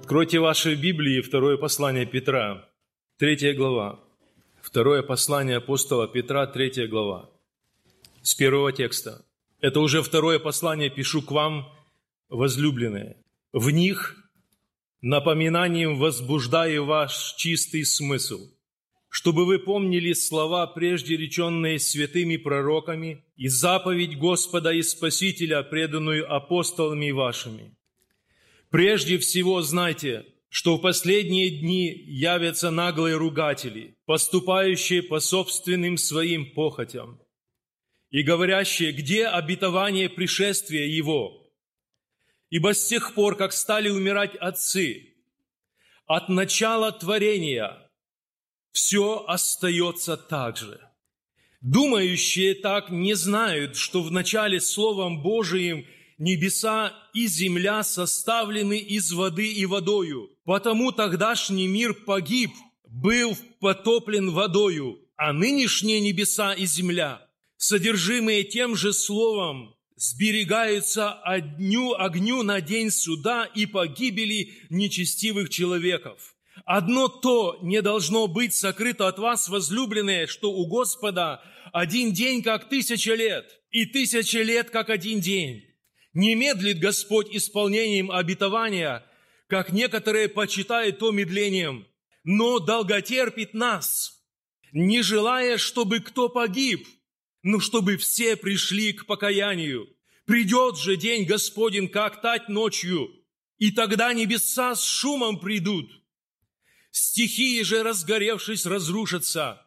Откройте ваши Библии, второе послание Петра, 3 глава. Второе послание апостола Петра, 3 глава. С первого текста. Это уже второе послание пишу к вам, возлюбленные. В них напоминанием возбуждаю ваш чистый смысл, чтобы вы помнили слова, прежде реченные святыми пророками, и заповедь Господа и Спасителя, преданную апостолами вашими. Прежде всего знайте, что в последние дни явятся наглые ругатели, поступающие по собственным своим похотям, и говорящие, где обетование пришествия Его? Ибо с тех пор, как стали умирать отцы, от начала творения все остается так же. Думающие так не знают, что в начале Словом Божиим небеса и земля составлены из воды и водою. Потому тогдашний мир погиб, был потоплен водою, а нынешние небеса и земля, содержимые тем же словом, сберегаются огню на день суда и погибели нечестивых человеков. Одно то не должно быть сокрыто от вас, возлюбленные, что у Господа один день, как 1000 лет, и 1000 лет, как один день. Не медлит Господь исполнением обетования, как некоторые почитают то медлением, но долготерпит нас, не желая, чтобы кто погиб, но чтобы все пришли к покаянию. Придет же день Господень, как тать ночью, и тогда небеса с шумом придут. Стихии же, разгоревшись, разрушатся.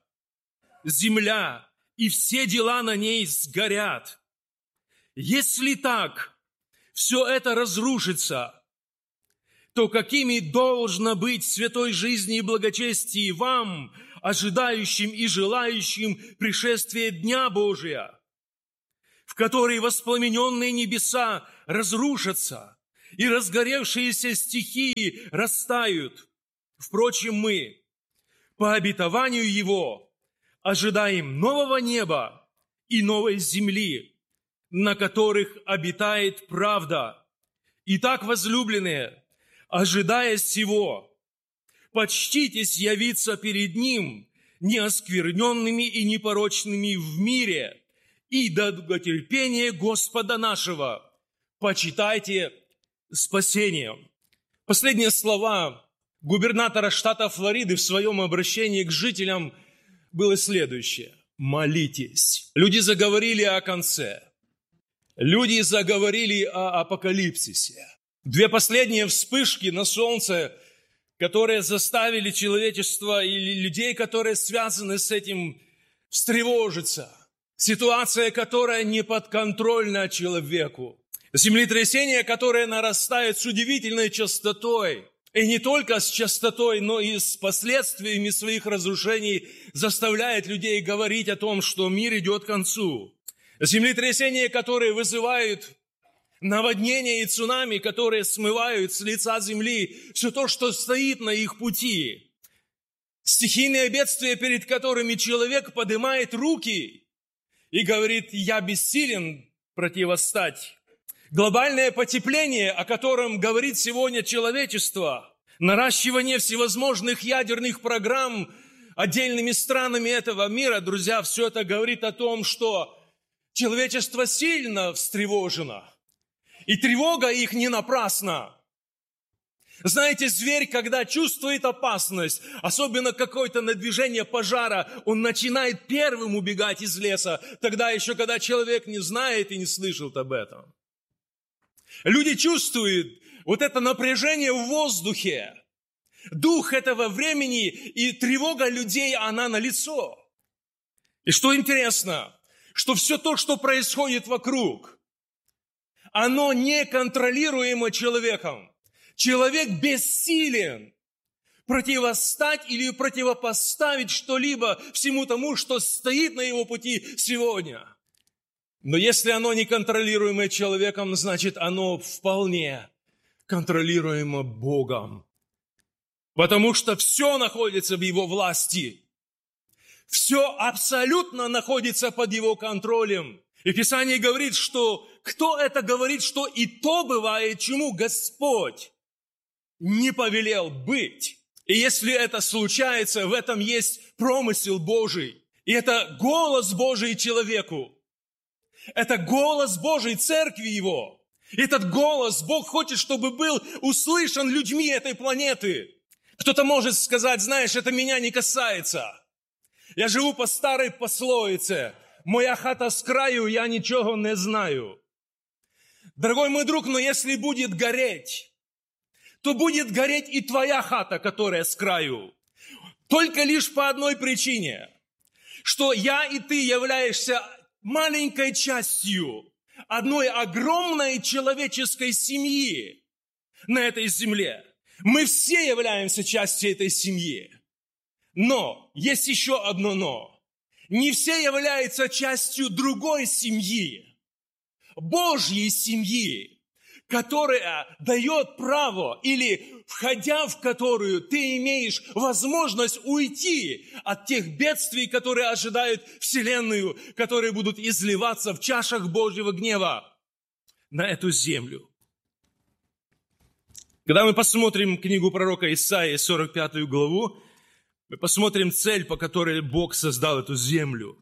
Земля и все дела на ней сгорят. Если так, все это разрушится, то какими должно быть святой жизни и благочестии вам, ожидающим и желающим пришествия Дня Божия, в который воспламененные небеса разрушатся и разгоревшиеся стихии растают. Впрочем, мы, по обетованию Его, ожидаем нового неба и новой земли, на которых обитает правда. Итак, возлюбленные, ожидая сего, почтитесь явиться перед Ним неоскверненными и непорочными в мире, и до долготерпения Господа нашего почитайте спасением. Последние слова губернатора штата Флориды в своем обращении к жителям было следующее. Молитесь. Люди заговорили о конце. Люди заговорили о апокалипсисе. Две последние вспышки на солнце, которые заставили человечество или людей, которые связаны с этим, встревожиться. Ситуация, которая не подконтрольна человеку. Землетрясение, которое нарастает с удивительной частотой. И не только с частотой, но и с последствиями своих разрушений заставляет людей говорить о том, что мир идет к концу. Землетрясения, которые вызывают наводнения и цунами, которые смывают с лица земли все то, что стоит на их пути. Стихийные бедствия, перед которыми человек поднимает руки и говорит: «Я бессилен противостать». Глобальное потепление, о котором говорит сегодня человечество, наращивание всевозможных ядерных программ отдельными странами этого мира, друзья, все это говорит о том, что человечество сильно встревожено, и тревога их не напрасна. Знаете, зверь, когда чувствует опасность, особенно какое-то надвижение пожара, он начинает первым убегать из леса, тогда еще, когда человек не знает и не слышал об этом. Люди чувствуют вот это напряжение в воздухе, дух этого времени, и тревога людей, она налицо. И что интересно, что все то, что происходит вокруг, оно неконтролируемо человеком. Человек бессилен противостать или противопоставить что-либо всему тому, что стоит на его пути сегодня. Но если оно неконтролируемо человеком, значит, оно вполне контролируемо Богом. Потому что все находится в Его власти. Все абсолютно находится под Его контролем. И Писание говорит, что кто это говорит, что и то бывает, чему Господь не повелел быть. И если это случается, в этом есть промысел Божий. И это голос Божий человеку. Это голос Божий церкви Его. Этот голос Бог хочет, чтобы был услышан людьми этой планеты. Кто-то может сказать: знаешь, это меня не касается. Я живу по старой пословице: моя хата с краю, я ничего не знаю. Дорогой мой друг, но если будет гореть, то будет гореть и твоя хата, которая с краю. Только лишь по одной причине, что я и ты являешься маленькой частью одной огромной человеческой семьи на этой земле. Мы все являемся частью этой семьи. Но есть еще одно но. Не все являются частью другой семьи, Божьей семьи, которая дает право или входя в которую ты имеешь возможность уйти от тех бедствий, которые ожидают Вселенную, которые будут изливаться в чашах Божьего гнева на эту землю. Когда мы посмотрим книгу пророка Исаии, 45 главу, мы посмотрим цель, по которой Бог создал эту землю.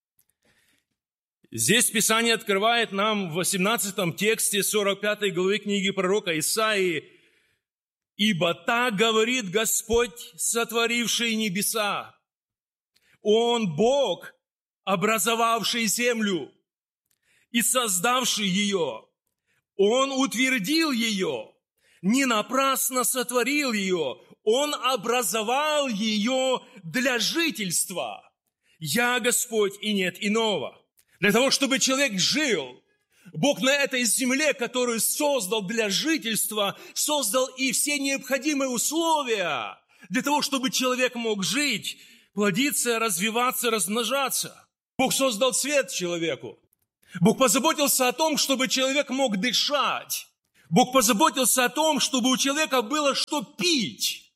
Здесь Писание открывает нам в 18 тексте 45 главы книги пророка Исаии: «Ибо так говорит Господь, сотворивший небеса. Он Бог, образовавший землю и создавший ее. Он утвердил ее, не напрасно сотворил ее, Он образовал ее для жительства. Я Господь, и нет иного». Для того, чтобы человек жил, Бог на этой земле, которую создал для жительства, создал и все необходимые условия для того, чтобы человек мог жить, плодиться, развиваться, размножаться. Бог создал свет человеку. Бог позаботился о том, чтобы человек мог дышать. Бог позаботился о том, чтобы у человека было что пить.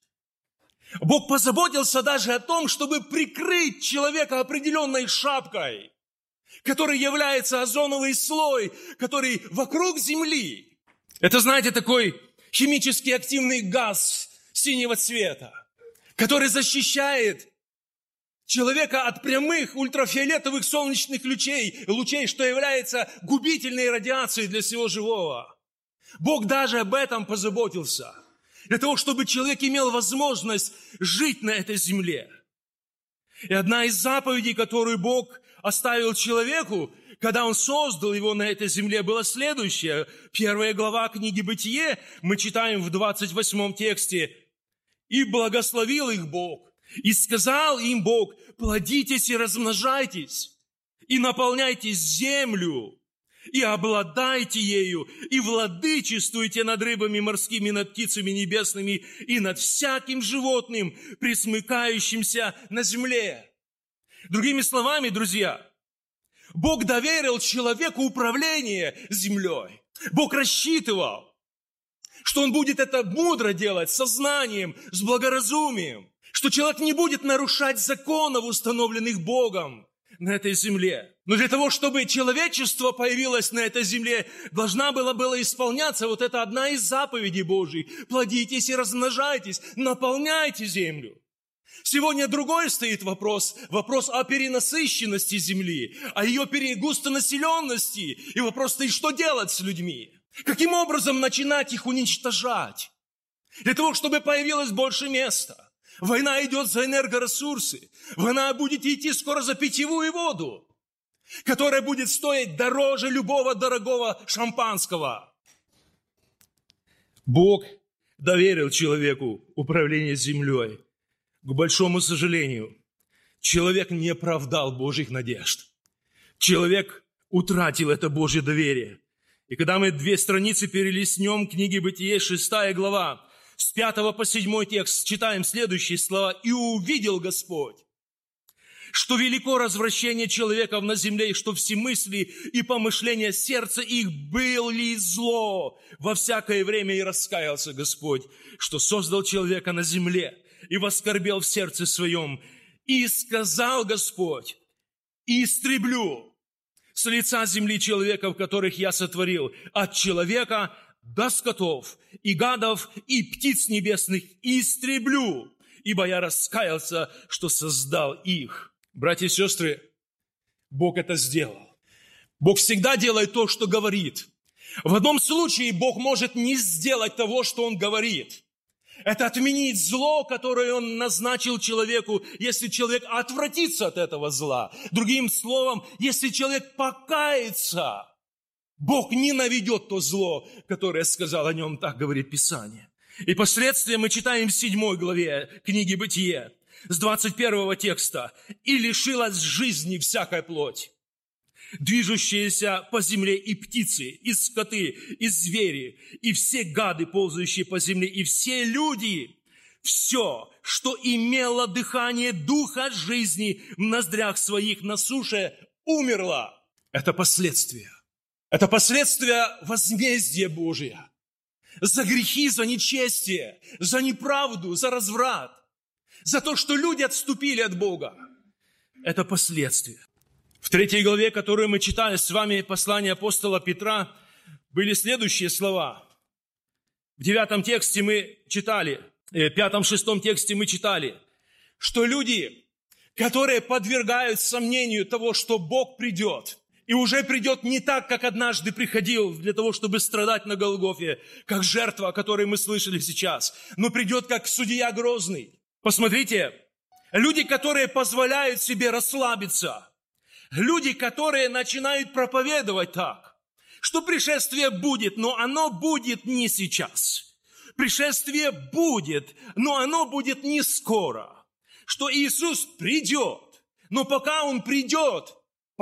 Бог позаботился даже о том, чтобы прикрыть человека определенной шапкой, который является озоновый слой, который вокруг Земли. Это, знаете, такой химически активный газ синего цвета, который защищает человека от прямых ультрафиолетовых солнечных лучей, что является губительной радиацией для всего живого. Бог даже об этом позаботился, для того, чтобы человек имел возможность жить на этой земле. И одна из заповедей, которую Бог оставил человеку, когда Он создал его на этой земле, была следующая. 1 глава книги «Бытие», мы читаем в 28 тексте: «И благословил их Бог, и сказал им Бог: плодитесь и размножайтесь, и наполняйте землю, и обладайте ею, и владычествуйте над рыбами морскими, над птицами небесными, и над всяким животным, пресмыкающимся на земле». Другими словами, друзья, Бог доверил человеку управление землей. Бог рассчитывал, что он будет это мудро делать, с сознанием, с благоразумием, что человек не будет нарушать законов, установленных Богом на этой земле. Но для того, чтобы человечество появилось на этой земле, должна была исполняться вот эта одна из заповедей Божьих: плодитесь и размножайтесь, наполняйте землю. Сегодня другой стоит вопрос о перенасыщенности земли, о ее густонаселенности. И вопрос стоит: что делать с людьми? Каким образом начинать их уничтожать? Для того, чтобы появилось больше места. Война идет за энергоресурсы. Война будет идти скоро за питьевую воду, которая будет стоить дороже любого дорогого шампанского. Бог доверил человеку управление землей. К большому сожалению, человек не оправдал Божьих надежд. Человек утратил это Божье доверие. И когда мы 2 страницы перелистнем книги Бытие, 6 глава, с 5 по 7 текст, читаем следующие слова: «И увидел Господь, что велико развращение человеков на земле, и что все мысли и помышления сердца их были зло во всякое время, и раскаялся Господь, что создал человека на земле, и воскорбел в сердце своем. И сказал Господь: истреблю с лица земли человеков, которых я сотворил, от человека до скотов, и гадов, и птиц небесных истреблю, ибо я раскаялся, что создал их». Братья и сестры, Бог это сделал. Бог всегда делает то, что говорит. В одном случае Бог может не сделать того, что Он говорит. Это отменить зло, которое Он назначил человеку, если человек отвратится от этого зла. Другим словом, если человек покается, Бог не наведет то зло, которое сказал о нем, так говорит Писание. И последствия мы читаем в 7 главе книги «Бытие» с 21 текста. «И лишилась жизни всякая плоть, движущиеся по земле и птицы, и скоты, и звери, и все гады, ползающие по земле, и все люди, все, что имело дыхание духа жизни в ноздрях своих на суше, умерло». Это последствия. Это последствия возмездия Божия. За грехи, за нечестие, за неправду, за разврат, за то, что люди отступили от Бога. Это последствия. В 3 главе, которую мы читали с вами, послание апостола Петра, были следующие слова. В 9 тексте мы читали, 5-6 тексте мы читали, что люди, которые подвергают сомнению того, что Бог придет, и уже придет не так, как однажды приходил для того, чтобы страдать на Голгофе, как жертва, о которой мы слышали сейчас, но придет как судья грозный. Посмотрите, люди, которые позволяют себе расслабиться, люди, которые начинают проповедовать так, что пришествие будет, но оно будет не сейчас. Пришествие будет, но оно будет не скоро. Что Иисус придет, но пока Он придет,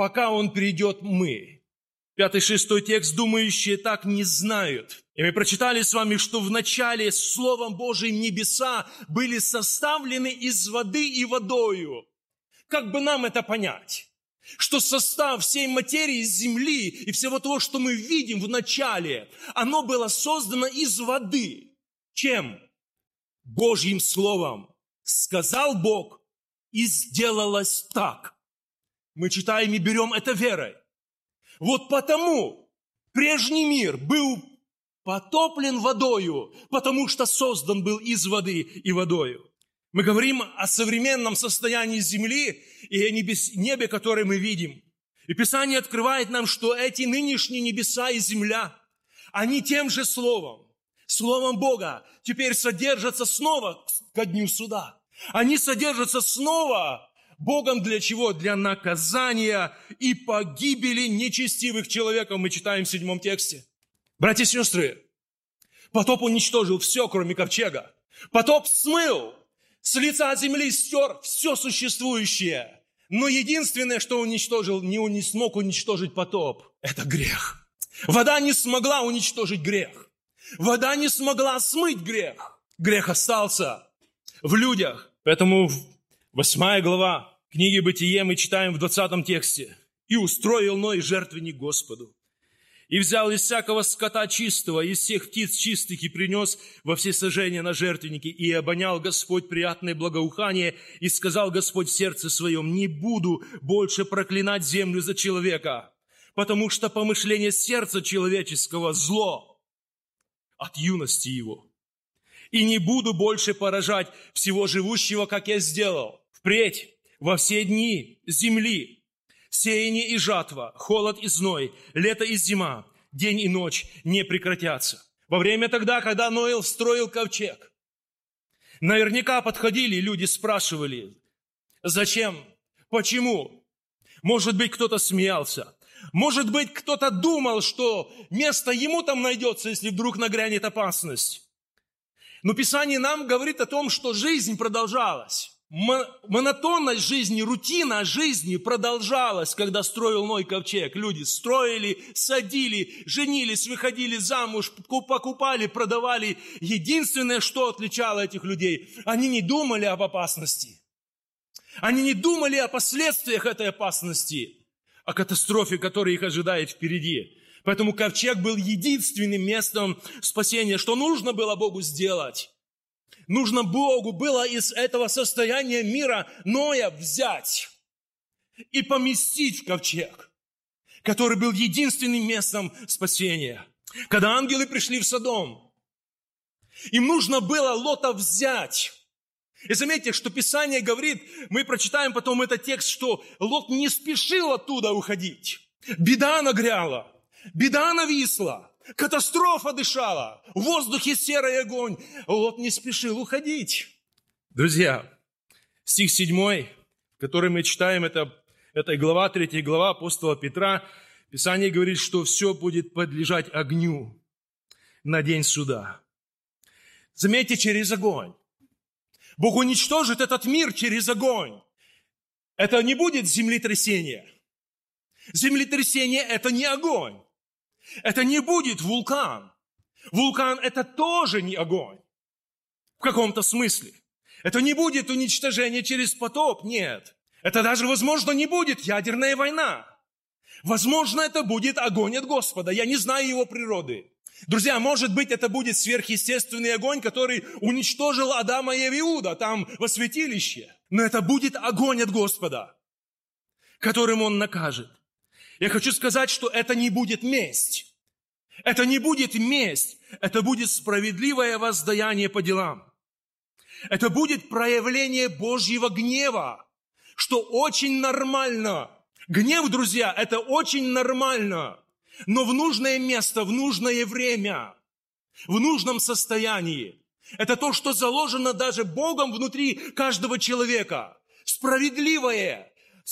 мы. 5-6 текст, думающие так не знают. И мы прочитали с вами, что в начале Словом Божьим небеса были составлены из воды и водою. Как бы нам это понять? Что состав всей материи Земли и всего того, что мы видим в начале, оно было создано из воды. Чем? Божьим Словом. Сказал Бог, и сделалось так. Мы читаем и берем это верой. Вот потому прежний мир был потоплен водою, потому что создан был из воды и водою. Мы говорим о современном состоянии земли и о небе, которое мы видим. И Писание открывает нам, что эти нынешние небеса и земля, они тем же Словом Бога, теперь содержатся снова ко дню суда. Они содержатся снова Богом для чего? Для наказания и погибели нечестивых человеков, мы читаем в 7 тексте. Братья и сестры, потоп уничтожил все, кроме ковчега. Потоп смыл, с лица земли стер все существующее. Но единственное, что уничтожил, не смог уничтожить потоп, это грех. Вода не смогла уничтожить грех. Вода не смогла смыть грех. Грех остался в людях. Поэтому 8 глава книги «Бытие» мы читаем в 20 тексте. «И устроил Ной жертвенник Господу, и взял из всякого скота чистого, из всех птиц чистых, и принес во всесожжение на жертвенники, и обонял Господь приятное благоухание, и сказал Господь в сердце своем: не буду больше проклинать землю за человека, потому что помышление сердца человеческого зло от юности его. И не буду больше поражать всего живущего, как я сделал. Впредь во все дни земли сеяние и жатва, холод и зной, лето и зима, день и ночь не прекратятся». Во время тогда, когда Ноил строил ковчег, наверняка подходили люди, спрашивали: зачем? Почему? Может быть, кто-то смеялся. Может быть, кто-то думал, что место ему там найдется, если вдруг нагрянет опасность. Но Писание нам говорит о том, что жизнь продолжалась. Монотонность жизни, рутина жизни продолжалась, когда строил Ной ковчег. Люди строили, садили, женились, выходили замуж, покупали, продавали. Единственное, что отличало этих людей, они не думали об опасности. Они не думали о последствиях этой опасности, о катастрофе, которая их ожидает впереди. Поэтому ковчег был единственным местом спасения. Что нужно было Богу сделать? Нужно Богу было из этого состояния мира Ноя взять и поместить в ковчег, который был единственным местом спасения. Когда ангелы пришли в Содом, им нужно было Лота взять. И заметьте, что Писание говорит, мы прочитаем потом этот текст, что Лот не спешил оттуда уходить. Беда нагряла, беда нависла, катастрофа дышала, в воздухе серый огонь. Лот не спешил уходить. Друзья, стих 7, который мы читаем, это глава, 3 глава апостола Петра. Писание говорит, что все будет подлежать огню на день суда. Заметьте, через огонь. Бог уничтожит этот мир через огонь. Это не будет землетрясение. Землетрясение – это не огонь. Это не будет вулкан. Вулкан – это тоже не огонь. В каком-то смысле. Это не будет уничтожение через потоп, нет. Это даже, возможно, не будет ядерная война. Возможно, это будет огонь от Господа. Я не знаю его природы. Друзья, может быть, это будет сверхъестественный огонь, который уничтожил Адама и Иуда там во святилище. Но это будет огонь от Господа, которым Он накажет. Я хочу сказать, что это не будет месть. Это не будет месть. Это будет справедливое воздаяние по делам. Это будет проявление Божьего гнева, что очень нормально. Гнев, друзья, это очень нормально. Но в нужное место, в нужное время, в нужном состоянии. Это то, что заложено даже Богом внутри каждого человека. Справедливая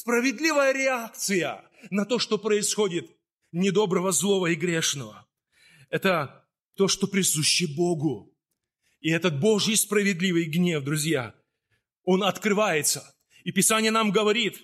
реакция на то, что происходит недоброго, злого и грешного. Это то, что присуще Богу. И этот Божий справедливый гнев, друзья, он открывается. И Писание нам говорит,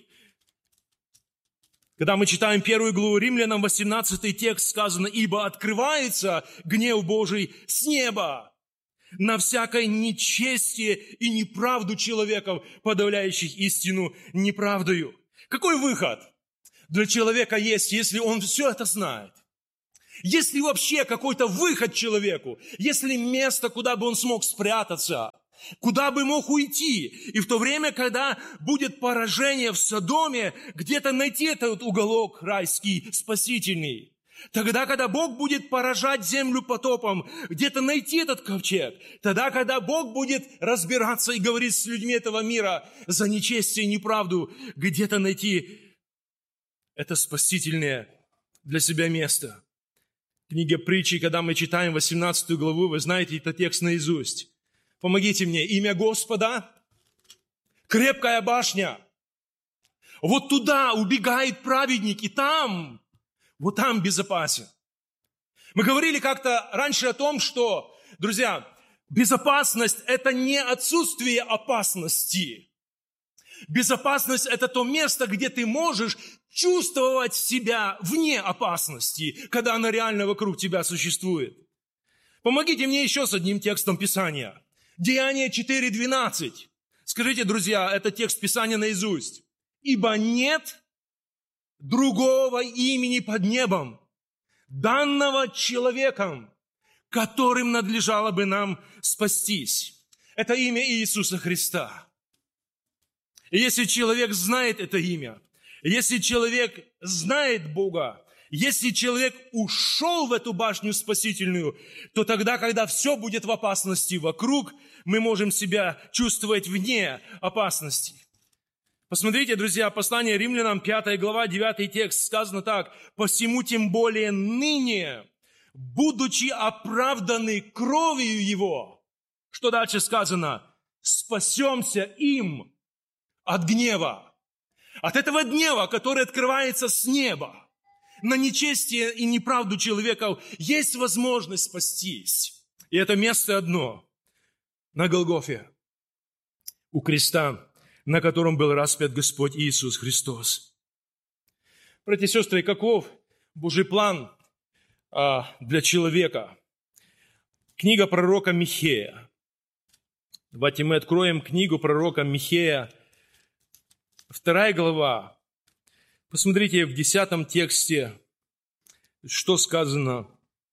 когда мы читаем 1 главу Римлянам, 18 текст сказано, «Ибо открывается гнев Божий с неба на всякое нечестие и неправду человеков, подавляющих истину неправдою». Какой выход для человека есть, если он все это знает? Есть ли вообще какой-то выход человеку? Есть ли место, куда бы он смог спрятаться? Куда бы мог уйти? И в то время, когда будет поражение в Содоме, где-то найти этот уголок райский, спасительный. Тогда, когда Бог будет поражать землю потопом, где-то найти этот ковчег. Тогда, когда Бог будет разбираться и говорить с людьми этого мира за нечестие и неправду, где-то найти это спасительное для себя место. Книга Притчи, когда мы читаем 18 главу, вы знаете этот текст наизусть. Помогите мне. Имя Господа – крепкая башня. Вот туда убегает праведник, и там, вот там безопасен. Мы говорили как-то раньше о том, что, друзья, безопасность – это не отсутствие опасности. Безопасность – это то место, где ты можешь чувствовать себя вне опасности, когда она реально вокруг тебя существует. Помогите мне еще с одним текстом Писания. Деяние 4:12. Скажите, друзья, это текст Писания наизусть. «Ибо нет другого имени под небом, данного человеком, которым надлежало бы нам спастись». Это имя Иисуса Христа. И если человек знает это имя, если человек знает Бога, если человек ушел в эту башню спасительную, то тогда, когда все будет в опасности вокруг, мы можем себя чувствовать вне опасности. Посмотрите, друзья, послание Римлянам, 5 глава, 9 текст, сказано так. «Посему тем более ныне, будучи оправданы кровью Его». Что дальше сказано? «Спасемся им от гнева». От этого гнева, который открывается с неба. На нечестие и неправду человеков есть возможность спастись. И это место одно. На Голгофе. У креста, на котором был распят Господь Иисус Христос. Братья и сестры, каков Божий план для человека? Книга пророка Михея. Давайте мы откроем книгу пророка Михея, 2 глава. Посмотрите в 10 тексте, что сказано.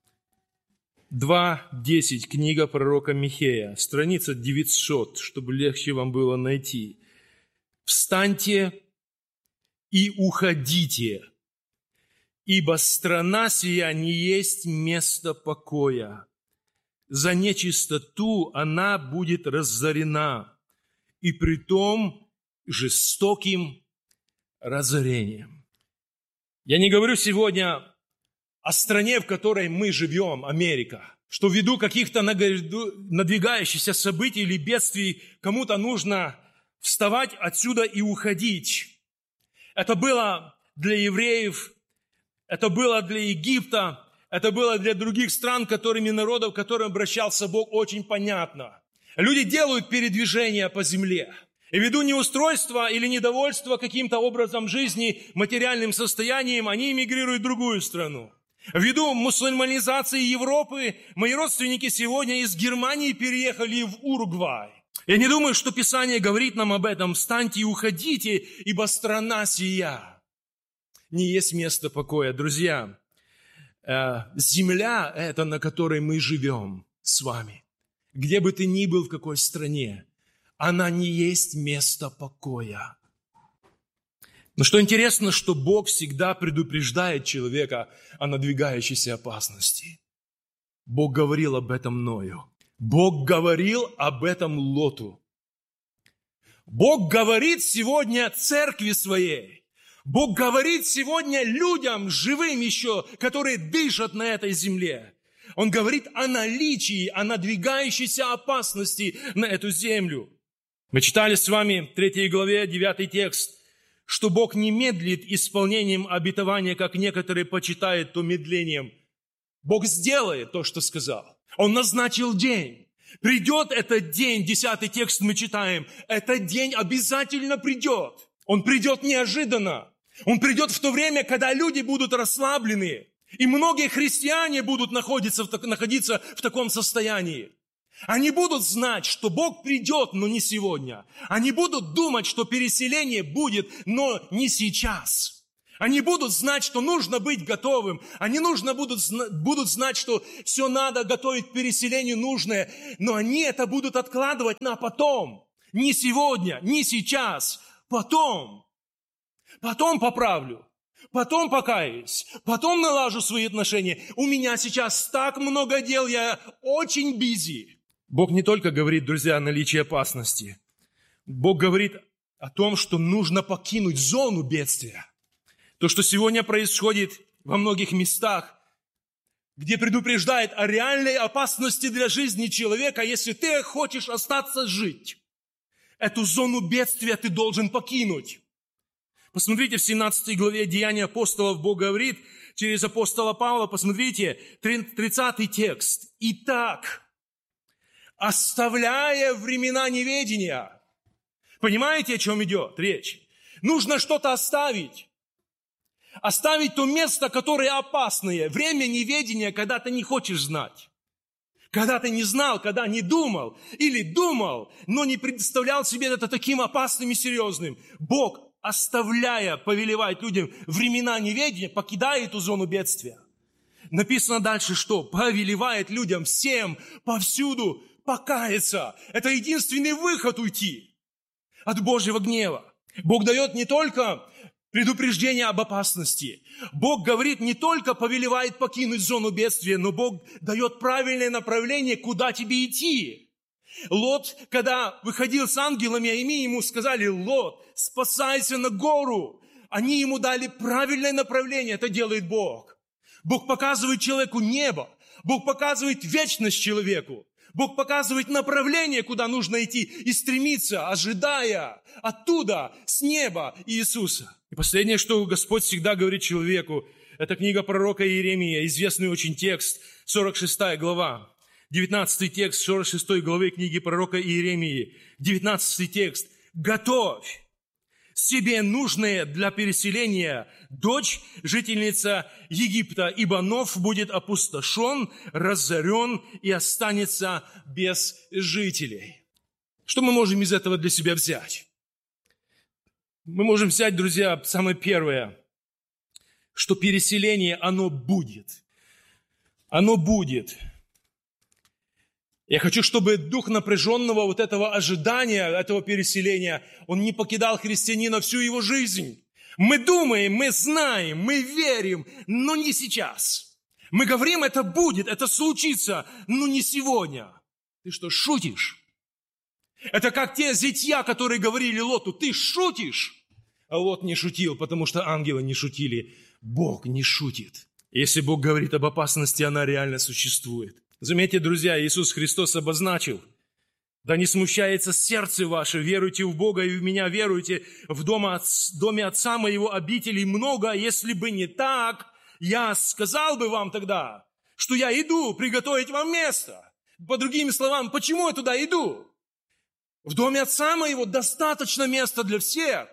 2:10, книга пророка Михея, страница 900, чтобы легче вам было найти. «Встаньте и уходите, ибо страна сия не есть место покоя. За нечистоту она будет разорена, и притом жестоким разорением». Я не говорю сегодня о стране, в которой мы живем, Америка, что ввиду каких-то надвигающихся событий или бедствий кому-то нужно вставать отсюда и уходить. Это было для евреев, это было для Египта, это было для других стран, народов, к которым обращался Бог, очень понятно. Люди делают передвижение по земле. И ввиду неустройства или недовольства каким-то образом жизни, материальным состоянием, они эмигрируют в другую страну. Ввиду мусульманизации Европы, мои родственники сегодня из Германии переехали в Уругвай. Я не думаю, что Писание говорит нам об этом. «Встаньте и уходите, ибо страна сия не есть место покоя». Друзья, земля эта, на которой мы живем с вами, где бы ты ни был, в какой стране, она не есть место покоя. Но что интересно, что Бог всегда предупреждает человека о надвигающейся опасности. Бог говорил об этом Ною. Бог говорил об этом Лоту. Бог говорит сегодня церкви своей. Бог говорит сегодня людям, живым еще, которые дышат на этой земле. Он говорит о наличии, о надвигающейся опасности на эту землю. Мы читали с вами в 3 главе 9 текст, что Бог не медлит исполнением обетования, как некоторые почитают то медлением. Бог сделает то, что сказал. Он назначил день. Придет этот день, 10 текст мы читаем, этот день обязательно придет. Он придет неожиданно. Он придет в то время, когда люди будут расслаблены. И многие христиане будут находиться в таком состоянии. Они будут знать, что Бог придет, но не сегодня. Они будут думать, что переселение будет, но не сейчас. Они будут знать, что нужно быть готовым. Они будут знать, что все надо готовить к переселению нужное. Но они это будут откладывать на потом. Не сегодня, не сейчас. Потом. Потом поправлю. Потом покаюсь. Потом налажу свои отношения. У меня сейчас так много дел, я очень бизи. Бог не только говорит, друзья, о наличии опасности. Бог говорит о том, что нужно покинуть зону бедствия. То, что сегодня происходит во многих местах, где предупреждает о реальной опасности для жизни человека, если ты хочешь остаться жить. Эту зону бедствия ты должен покинуть. Посмотрите, в 17 главе Деяния апостолов Бог говорит через апостола Павла, посмотрите, 30 текст. «Итак, оставляя времена неведения». Понимаете, о чем идет речь? Нужно что-то оставить. Оставить то место, которое опасное. Время неведения, когда ты не хочешь знать. Когда ты не знал, когда не думал. Или думал, но не представлял себе это таким опасным и серьезным. Бог, оставляя, повелевает людям времена неведения, покидает эту зону бедствия. Написано дальше, что повелевает людям всем, повсюду покаяться. Это единственный выход уйти от Божьего гнева. Бог дает не только предупреждение об опасности. Бог говорит, не только повелевает покинуть зону бедствия, но Бог дает правильное направление, куда тебе идти. Лот, когда выходил с ангелами, они ему сказали: Лот, спасайся на гору. Они ему дали правильное направление. Это делает Бог. Бог показывает человеку небо. Бог показывает вечность человеку. Бог показывает направление, куда нужно идти, и стремиться, ожидая оттуда, с неба Иисуса. И последнее, что Господь всегда говорит человеку, это книга пророка Иеремии, известный очень текст, 46 глава. 19 текст 46 главы книги пророка Иеремии. 19 текст. «Готовь себе нужное для переселения дочь, жительница Египта, ибо Нов будет опустошен, разорен и останется без жителей». Что мы можем из этого для себя взять? Мы можем взять, друзья, самое первое, что переселение, оно будет. Оно будет. Я хочу, чтобы дух напряженного вот этого ожидания, этого переселения, он не покидал христианина всю его жизнь. Мы думаем, мы знаем, мы верим, но не сейчас. Мы говорим, это будет, это случится, но не сегодня. Ты что, шутишь? Это как те зятья, которые говорили Лоту, ты шутишь? А Лот не шутил, потому что ангелы не шутили. Бог не шутит. Если Бог говорит об опасности, она реально существует. Заметьте, друзья, Иисус Христос обозначил: да не смущается сердце ваше, веруйте в Бога и в Меня веруйте. В доме Отца Моего обителей много, а если бы не так, я сказал бы вам тогда, что я иду приготовить вам место. По другим словам, почему я туда иду? В доме Отца Моего достаточно места для всех.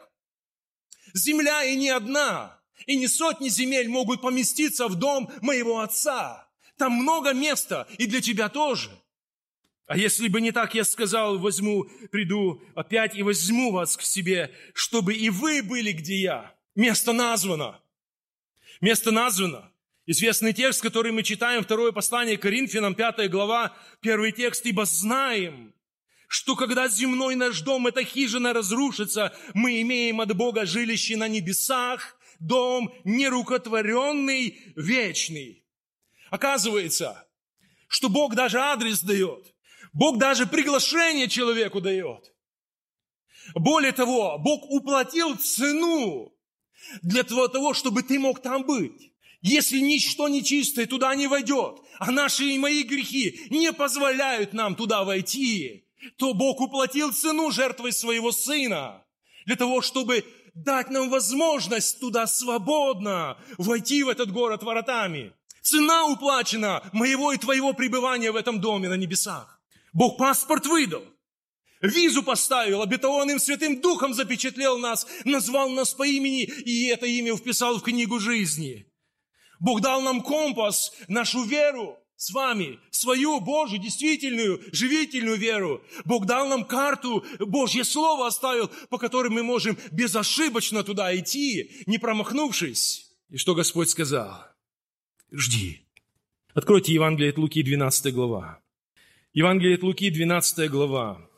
Земля и не одна, и не сотни земель могут поместиться в дом моего Отца. Там много места, и для тебя тоже. А если бы не так, я сказал, приду опять и возьму вас к себе, чтобы и вы были, где я. Место названо. Место названо. Известный текст, который мы читаем, второе послание к Коринфянам, 5 глава, 1 текст. «Ибо знаем, что когда земной наш дом, эта хижина разрушится, мы имеем от Бога жилище на небесах, дом нерукотворенный, вечный». Оказывается, что Бог даже адрес дает. Бог даже приглашение человеку дает. Более того, Бог уплатил цену для того, чтобы ты мог там быть. Если ничто нечистое туда не войдет, а наши и мои грехи не позволяют нам туда войти, то Бог уплатил цену жертвой своего Сына для того, чтобы дать нам возможность туда свободно войти в этот город воротами. Цена уплачена моего и твоего пребывания в этом доме на небесах. Бог паспорт выдал, визу поставил, обетованным Святым Духом запечатлел нас, назвал нас по имени, и это имя вписал в книгу жизни. Бог дал нам компас, нашу веру с вами, свою Божью, действительную, живительную веру. Бог дал нам карту, Божье Слово оставил, по которой мы можем безошибочно туда идти, не промахнувшись. И что Господь сказал? Жди. Откройте Евангелие от Луки, 12 глава. Евангелие от Луки, 12 глава.